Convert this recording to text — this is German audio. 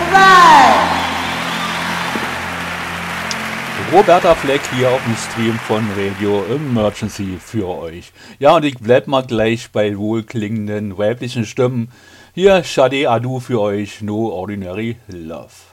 Roberta Fleck hier auf dem Stream von Radio Emergency für euch. Ja, und ich bleib mal gleich bei wohlklingenden weiblichen Stimmen. Hier Shade Adu für euch, No Ordinary Love.